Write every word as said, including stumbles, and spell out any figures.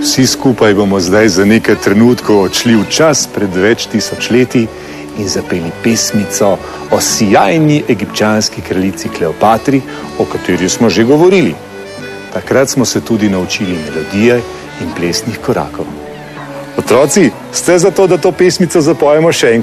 Vsi skupaj bomo zdaj za nekaj trenutkov odšli v čas pred več tisoč leti in zapeli pesmico o sijajni egipčanski kraljici Kleopatri, o kateri smo že govorili. Takrat smo se tudi naučili melodije in plesnih korakov. Otroci, ste za to, da to pesmico zapojemo še enkrat?